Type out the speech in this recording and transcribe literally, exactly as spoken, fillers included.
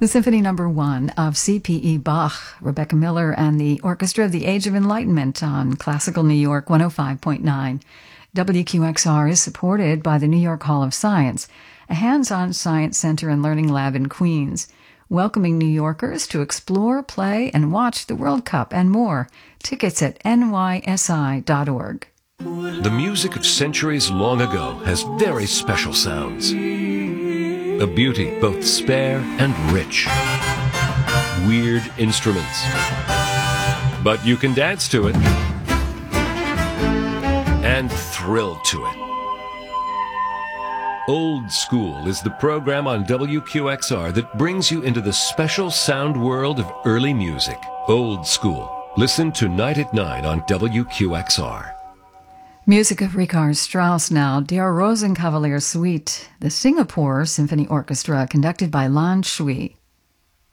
The Symphony Number One of C P E Bach, Rebecca Miller and the Orchestra of the Age of Enlightenment on Classical New York one oh five point nine. W Q X R is supported by the New York Hall of Science, a hands-on science center and learning lab in Queens, welcoming New Yorkers to explore, play, and watch the World Cup and more. Tickets at N Y S I dot org. The music of centuries long ago has very special sounds. A beauty both spare and rich. Weird instruments. But you can dance to it. And thrill to it. Old School is the program on W Q X R that brings you into the special sound world of early music. Old School. Listen tonight at nine on W Q X R. Music of Richard Strauss now, Der Rosenkavalier Suite, the Singapore Symphony Orchestra, conducted by Lan Shui.